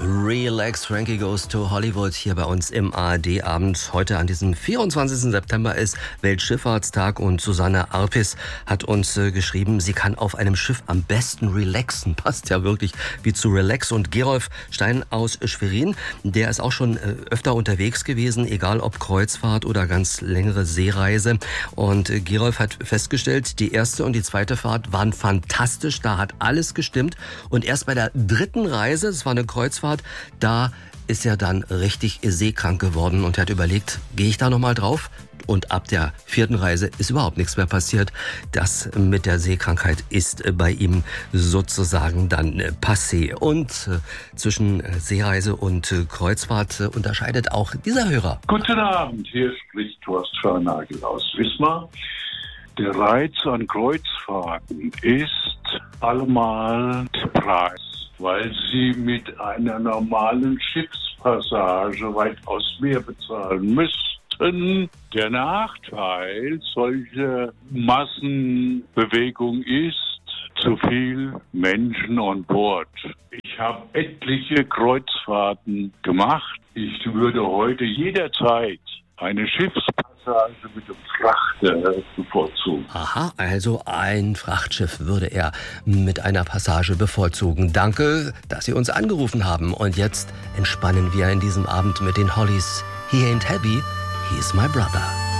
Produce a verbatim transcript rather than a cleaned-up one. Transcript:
Relax, Frankie Goes to Hollywood hier bei uns im A R D-Abend. Heute an diesem vierundzwanzigsten September ist Weltschifffahrtstag und Susanne Arpis hat uns äh, geschrieben, sie kann auf einem Schiff am besten relaxen. Passt ja wirklich wie zu Relax. Und Gerolf Stein aus Schwerin, der ist auch schon äh, öfter unterwegs gewesen, egal ob Kreuzfahrt oder ganz längere Seereise. Und äh, Gerolf hat festgestellt, die erste und die zweite Fahrt waren fantastisch, da hat alles gestimmt. Und erst bei der dritten Reise, es war eine Kreuzfahrt, da ist er dann richtig seekrank geworden und er hat überlegt, gehe ich da nochmal drauf? Und ab der vierten Reise ist überhaupt nichts mehr passiert. Das mit der Seekrankheit ist bei ihm sozusagen dann passé. Und zwischen Seereise und Kreuzfahrt unterscheidet auch dieser Hörer. Guten Abend, hier spricht Horst Scharnagel aus Wismar. Der Reiz an Kreuzfahrten ist allemal der Preis, weil sie mit einer normalen Schiffspassage weitaus mehr bezahlen müssten. Der Nachteil solcher Massenbewegung ist zu viel Menschen an Bord. Ich habe etliche Kreuzfahrten gemacht. Ich würde heute jederzeit eine Schiffspassage mit dem Frachter bevorzugen. Aha, also ein Frachtschiff würde er mit einer Passage bevorzugen. Danke, dass Sie uns angerufen haben. Und jetzt entspannen wir in diesem Abend mit den Hollies. He ain't happy, he's my brother.